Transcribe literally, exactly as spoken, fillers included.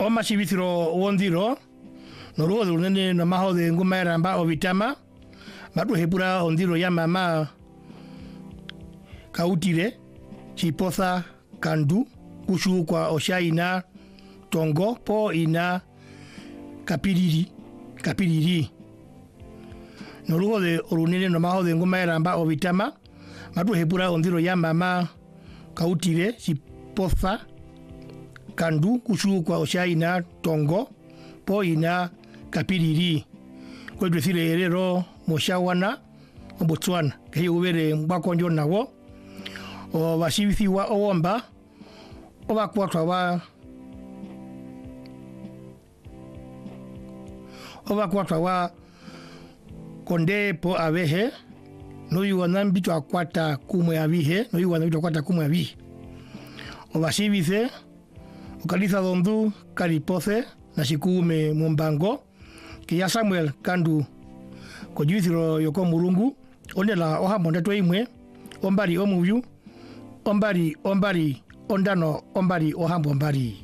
Oma sibithiro wondiro no ruo runene no maho de ngumera mba ovitama matu hepura ondiro ya mama kautire chiposa kandu kushu kwa oshaina tongo po ina kapiriri kapiriri no ruo de runene no maho de ngumera mba ovitama matu hepura ondiro ya mama kautire chiposa kandu kushu kwa oshaina tongo po ina kapiriri kwa decire erero moshawana o Botswana ke ubere mbakonjo nawo o basibithi wa owomba o bakwatwa ba o bakwatwa wa konde po abehe no yuwana mbitu akwata kumwe abihe no yuwana mbitu akwata kumwe abihe o basibithe ukaliza dondu kalipoce na sikume mumbango que ya Samuel kandu ko yuithiro yoko murungu onela oha mondeto imwe ombari omuvyu ombari ombari ondano ombari ohambo ombari